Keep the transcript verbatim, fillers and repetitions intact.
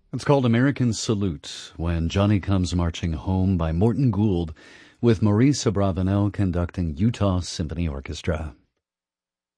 It's called American Salute, When Johnny Comes Marching Home by Morton Gould, with Maurice Abravanel conducting Utah Symphony Orchestra.